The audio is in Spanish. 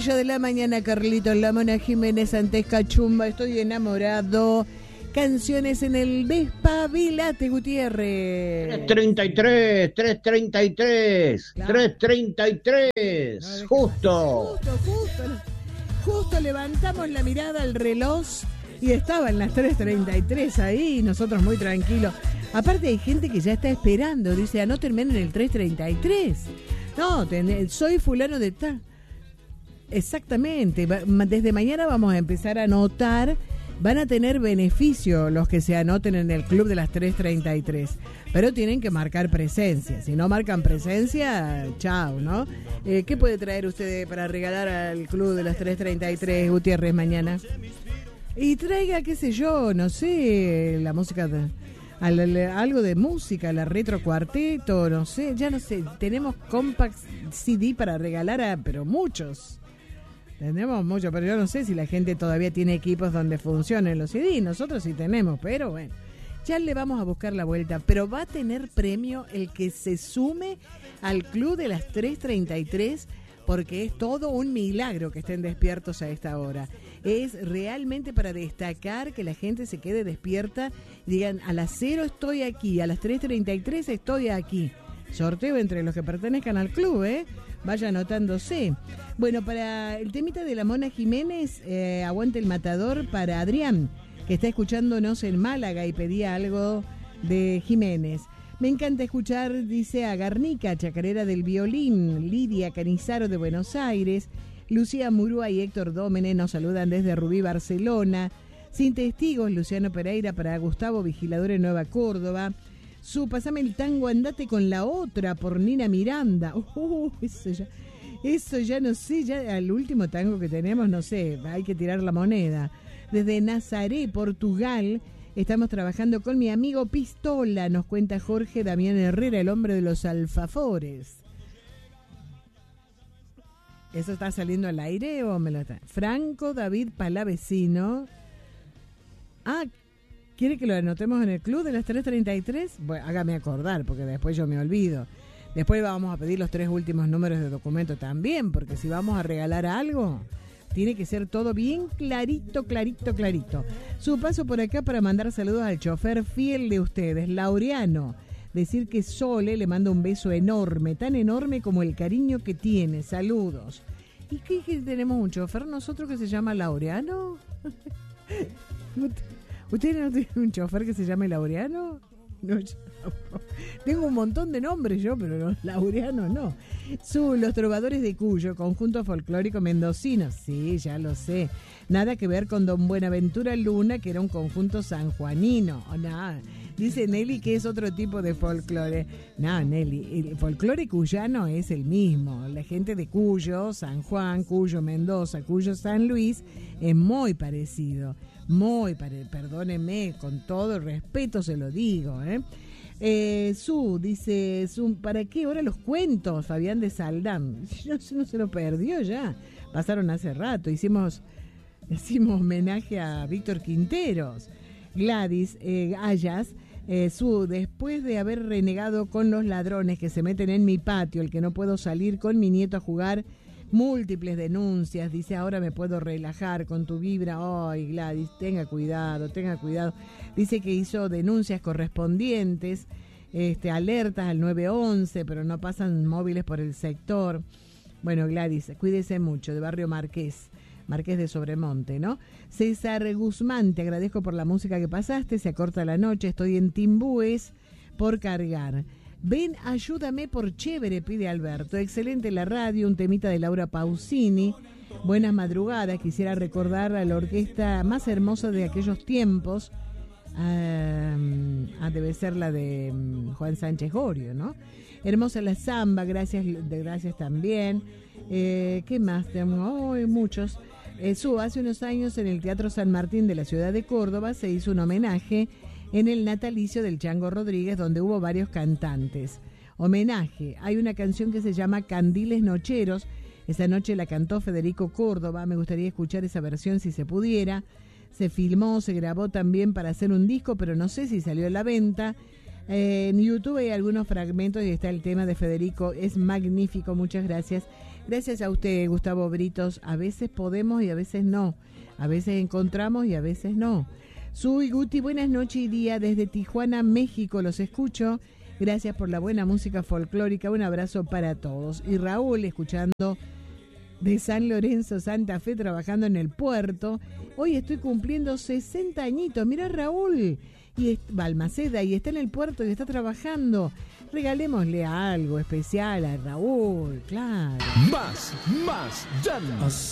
joya de la mañana, Carlitos, la Mona Jiménez, antes Cachumba, estoy enamorado. Canciones en el Despabilate, Gutiérrez. 333, claro. 333, no, justo. Justo levantamos la mirada al reloj y estaban las 3:33 ahí, nosotros muy tranquilos. Aparte hay gente que ya está esperando, dice, anótenme en el 3:33. No, soy fulano de tal. Exactamente, desde mañana vamos a empezar a anotar. Van a tener beneficio los que se anoten en el club de las 3:33, pero tienen que marcar presencia. Si no marcan presencia, chao, ¿no? ¿Qué puede traer usted para regalar al club de las 3:33, Gutiérrez, mañana? Y traiga, qué sé yo, no sé, la música, algo de música, la retro cuarteto, no sé, ya no sé. Tenemos compact CD para regalar, pero muchos. Tenemos mucho, pero yo no sé si la gente todavía tiene equipos donde funcionen los CD. Nosotros sí tenemos, pero bueno, ya le vamos a buscar la vuelta. Pero va a tener premio el que se sume al club de las 3:33, porque es todo un milagro que estén despiertos a esta hora. Es realmente para destacar que la gente se quede despierta y digan, a las 0 estoy aquí, a las 3:33 estoy aquí. Sorteo entre los que pertenezcan al club, vaya anotándose. Bueno, para el temita de la Mona Jiménez, aguante el matador para Adrián, que está escuchándonos en Málaga y pedía algo de Jiménez. Me encanta escuchar, dice, a Garnica, chacarera del violín, Lidia Canizaro de Buenos Aires, Lucía Murúa y Héctor Dómene nos saludan desde Rubí, Barcelona. Sin testigos, Luciano Pereira para Gustavo, vigilador en Nueva Córdoba. Pásame el tango, andate con la otra, por Nina Miranda. Eso ya no sé, ya al último tango que tenemos, no sé, hay que tirar la moneda. Desde Nazaré, Portugal, estamos trabajando con mi amigo Pistola, nos cuenta Jorge Damián Herrera, el hombre de los alfafores. ¿Eso está saliendo al aire o me lo está? Franco David Palavecino. ¿Quiere que lo anotemos en el club de las 3:33? Bueno, hágame acordar, porque después yo me olvido. Después vamos a pedir los 3 últimos números de documento también, porque si vamos a regalar algo, tiene que ser todo bien clarito. Su paso por acá para mandar saludos al chofer fiel de ustedes, Laureano. Decir que Sole le manda un beso enorme, tan enorme como el cariño que tiene. Saludos. ¿Y qué tenemos un chofer nosotros que se llama Laureano? ¿Usted no tiene un chofer que se llame Laureano? No, yo no. Tengo un montón de nombres yo, pero no, Laureano no. Los Trovadores de Cuyo, conjunto folclórico mendocino. Sí, ya lo sé. Nada que ver con Don Buenaventura Luna, que era un conjunto sanjuanino. Nada. Dice Nelly que es otro tipo de folclore. No, Nelly, el folclore cuyano es el mismo. La gente de Cuyo, San Juan, Cuyo, Mendoza, Cuyo, San Luis, es muy parecido. Perdóneme, con todo el respeto se lo digo, dice, ¿para qué ahora los cuentos? Fabián de Saldán. No se lo perdió ya. Pasaron hace rato. Hicimos homenaje a Víctor Quinteros. Gladys Ayas, después de haber renegado con los ladrones que se meten en mi patio, el que no puedo salir con mi nieto a jugar, múltiples denuncias, dice, ahora me puedo relajar con tu vibra. Ay, Gladys, tenga cuidado. Dice que hizo denuncias correspondientes, alertas al 911, pero no pasan móviles por el sector. Bueno, Gladys, cuídese mucho, de Barrio Marqués de Sobremonte, ¿no? César Guzmán, te agradezco por la música que pasaste, se acorta la noche, estoy en Timbúes por cargar. Ven, ayúdame por chévere, pide Alberto. Excelente la radio, un temita de Laura Pausini. Buenas madrugadas, quisiera recordar a la orquesta más hermosa de aquellos tiempos. Debe ser la de Juan Sánchez Gorio, ¿no? Hermosa la samba, gracias también. ¿Qué más tenemos? Muchos. Hace unos años en el Teatro San Martín de la ciudad de Córdoba se hizo un homenaje en el natalicio del Chango Rodríguez, donde hubo varios cantantes. Homenaje. Hay una canción que se llama Candiles Nocheros. Esa noche la cantó Federico Córdoba. Me gustaría escuchar esa versión si se pudiera. Se filmó, se grabó también para hacer un disco, pero no sé si salió a la venta. En YouTube hay algunos fragmentos y está el tema de Federico. Es magnífico, muchas gracias. Gracias a usted, Gustavo Britos. A veces podemos y a veces no. A veces encontramos y a veces no. Soy Guti, buenas noches y día desde Tijuana, México. Los escucho. Gracias por la buena música folclórica. Un abrazo para todos. Y Raúl, escuchando de San Lorenzo, Santa Fe, trabajando en el puerto. Hoy estoy cumpliendo 60 añitos. Mirá, Raúl. Y Balmaceda, y está en el puerto y está trabajando. Regalémosle algo especial a Raúl, claro. Más, ya no.